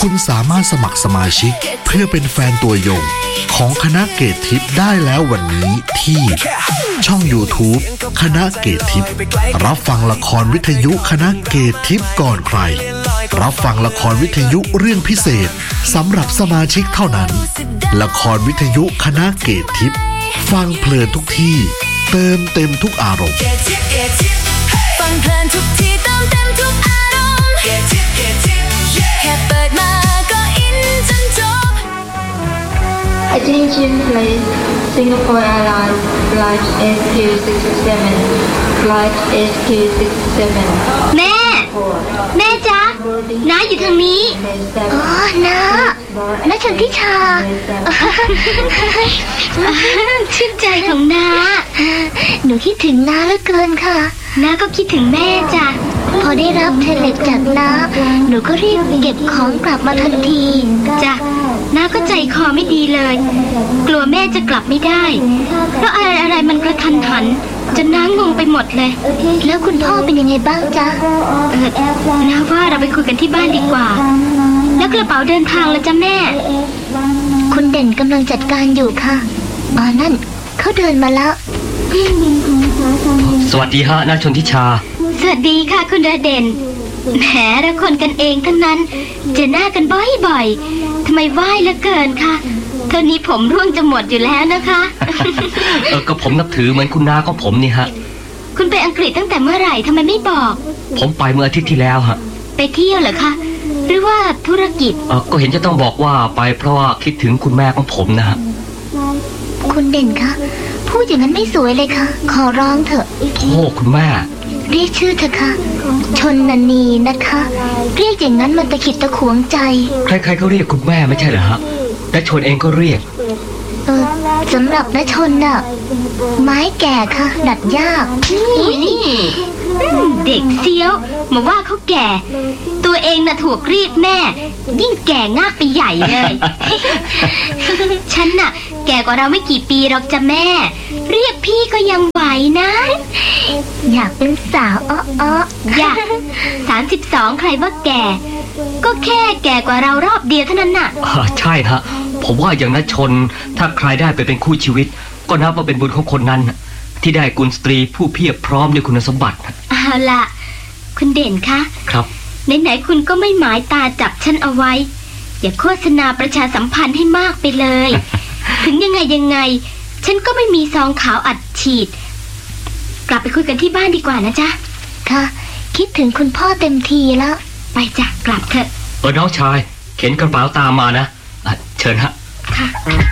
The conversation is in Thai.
คุณสามารถสมัครสมาชิกเพื่อเป็นแฟนตัวยงของคณะเกตทิพย์ได้แล้ววันนี้ที่ช่อง YouTube คณะเกตทิพย์รับฟังละครวิทยุคณะเกตทิพย์ก่อนใครรับฟังละครวิทยุเรื่องพิเศษสำหรับสมาชิกเท่านั้นละครวิทยุคณะเกตทิพย์ฟังเพลินทุกที่เติมเต็มทุกอารมณ์ฟังเพลินทุกที่เติมเต็มทุกอารมณ์แค่เปิดมาก็อินจนจบ Attention please Singapore Airlines Flight SQ67 Flight SQ67 แม่จ๊ะน้าอยู่ทางนี้อ๋อน้าชนทิชาชื่นใจของน้าหนูคิดถึงน้าเหลือเกินค่ะน้าก็คิดถึงแม่จ้ะพอได้รับเทเลตจากน้าหนูก็รีบเก็บของกลับมาทันทีจ้ะน้าก็ใจคอไม่ดีเลยกลัวแม่จะกลับไม่ได้เพราะอะไรมันกระทันหันจนน้างงไปหมดเลยแล้วคุณพ่อเป็นยังไงบ้างจ๊ะน้าว่าเราไปคุยกันที่บ้านดีกว่าแล้วกระเป๋าเดินทางแล้วจ้ะแม่คุณเด่นกำลังจัดการอยู่ค่ะนั่นเขาเดินมาแล้วสวัสดีฮะน้าชนทิชาสวัสดีค่ะคุณเด่นแหมเราคนกันเองทั้งนั้นเจอหน้ากันบ่อยๆทำไมไหว้เหลือเกินค่ะเท่านี้ผมร่วงจะหมดอยู่แล้วนะคะก็ผมนับถือเหมือนคุณน้าของผมนี่ฮะคุณไปอังกฤษตั้งแต่เมื่อไหร่ทำไมไม่บอกผมไปเมื่ออาทิตย์ที่แล้วฮะไปเที่ยวเหรอคะหรือว่าธุรกิจก็เห็นจะต้องบอกว่าไปเพราะว่าคิดถึงคุณแม่ของผมนะฮะคุณเด่นคะพูดอย่างนั้นไม่สวยเลยค่ะขอร้องเถอะโธ่คุณแม่เรียกชื่อเถอะค่ะชนนีนะคะเรียกอย่างนั้นมันตะขิดตะขวงใจใครๆก็เรียกคุณแม่ไม่ใช่เหรอฮะและชนเองก็เรียกสำหรับนชนน่ะไม้แก่ค่ะดัดยากนี่เด็กเสี้ยวมาว่าเขาแก่ตัวเองน่ะถูกเรียกแม่ยิ่งแก่งากไปใหญ่เลย ฉันน่ะแก่กว่าเราไม่กี่ปีหรอกจ้ะแม่เรียกพี่ก็ยังไหวนะอยากเป็นสาวอยาก32ใครว่าแก่ก็แค่แก่กว่าเรารอบเดียวเท่านั้นน่ะใช่ฮะผมว่าอย่างนั้นชนถ้าใครได้ไปเป็นคู่ชีวิตก็นับว่าเป็นบุญของคนนั้นที่ได้กุลสตรีผู้เพียบพร้อมด้วยคุณสมบัติเอาล่ะคุณเด่นคะครับไหนๆคุณก็ไม่หมายตาจับฉันเอาไว้อย่าโฆษณาประชาสัมพันธ์ให้มากไปเลย ถึงยังไงฉันก็ไม่มีซองขาวอัดฉีดกลับไปคุยกันที่บ้านดีกว่านะจ๊ะค่ะคิดถึงคุณพ่อเต็มทีแล้วไปจ้ะกลับเถอะน้องชายเข็นกระเป๋าตามมานะเชิญฮะค่ะ